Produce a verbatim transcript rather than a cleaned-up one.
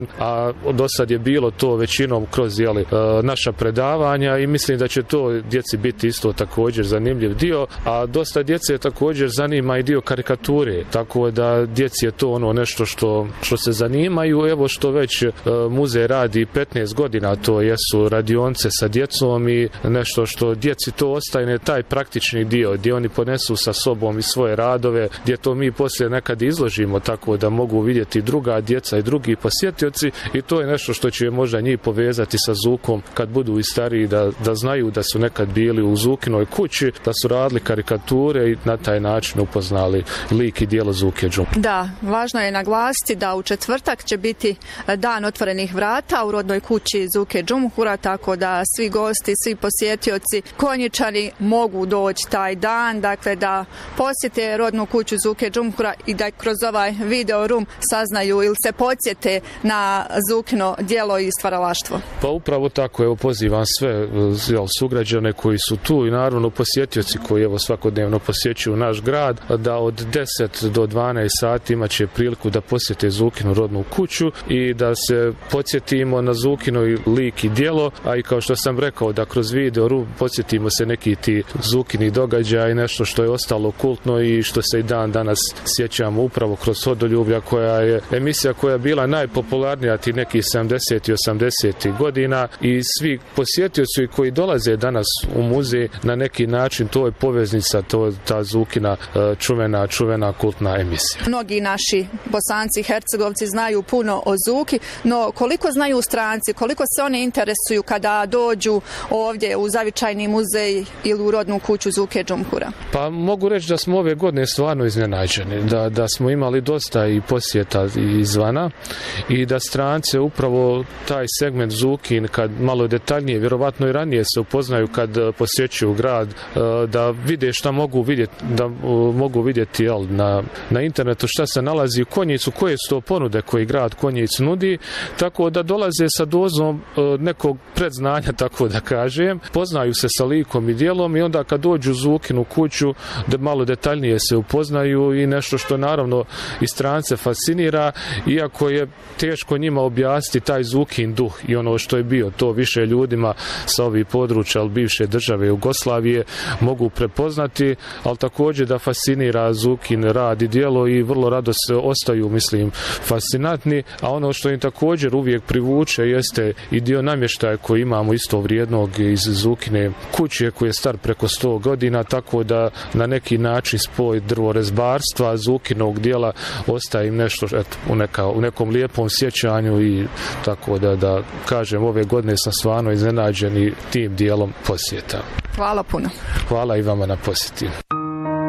a do sad je bilo to većinom kroz jeli, naša predavanja i mislim da će to djeci biti isto također zanimljiv dio, a dosta djece također zanima i dio karikature, tako da djeci je to ono nešto što, što se zanimaju, evo što već muzej radi petnaest godina, to jesu radionce sa djecom i nešto što djeci to ostaje taj praktični dio, gdje oni ponesu sa sobom i svoje radove, gdje to mi poslije nekad izložimo tako da mogu vidjeti druga djeca i drugi posjetioci i to je nešto što će možda njih povezati sa Zukom kad budu i stariji, da, da znaju da su nekad bili u Zukinoj kući, da su radili karikature i na taj način upoznali lik i djelo Zuke Džumhure. Da, važno je naglasiti da u četvrtak će biti dan otvorenih vrata u rodnoj kući Zuke Džumhura, tako da svi gosti, svi posjetioci, Konjičani mogu doći taj dan, dakle da posjete rodnu kuću Zuke Džumhura i da kroz ovaj video room saznaju ili se podsjete na Zukino djelo i stvaralaštvo. Pa upravo tako, evo pozivam sve jel, sugrađane koji su tu i naravno posjetioci koji evo svakodnevno posjećuju naš grad, da od deset do dvanaest sati imat će priliku da posjete Zukinu rodnu kuću i da se podsjetimo na Zukino lik i djelo, a i kao što sam rekao da kroz video room podsjetimo se neki ti Zukini događaja i nešto što je ostalo kultno i što se i dan danas sjećamo upravo kroz Hodoljublja, koja je emisija koja je bila najpopularnija ti nekih sedamdesetih i osamdesetih godina i svi posjetioci koji dolaze danas u muzej na neki način to je poveznica, to ta Zukina čuvena, čuvena kultna emisija. Mnogi naši Bosanci i Hercegovci znaju puno o Zuki, no koliko znaju stranci, koliko se oni interesuju kada dođu ovdje u zavičajni muzej ili u rodnu kuću Zuke Džumhura? Pa mogu reći da smo ove godine stvarno iznenađeni, da, da smo imali dosta i posjeta izvana i da strance upravo taj segment Zukin kad malo detaljnije, vjerovatno i ranije se upoznaju kad posjećuju grad, da vide šta mogu vidjeti, da mogu vidjeti jel, na, na internetu šta se nalazi u Konjicu, koje su to ponude koji grad Konjic nudi, tako da dolaze sa dozom nekog predznanja, tako da kažem, poznaju se sa likom i djelom i onda kad dođu u Zukinu kuću da malo detaljnije se upoznaju i nešto što naravno i strance fascinira, iako je teško njima objasniti taj Zukin duh i ono što je bio, to više ljudima sa ovih područja, ali bivše države Jugoslavije mogu prepoznati, ali također da fascinira Zukin rad i djelo i vrlo rado se ostaju, mislim, fascinantni, a ono što im također uvijek privuče jeste i dio namještaja koji imamo isto vrijednog iz Zukine kuće koji je star preko sto godina, tako da na neki način spoj drvorezbarstva Zukinog djela ostaje im nešto eto, u, neka, u nekom lijepom sjećanju i tako da, da kažem, ove godine sam stvarno iznenađen i tim dijelom posjeta. Hvala puno. Hvala i vama na posjeti.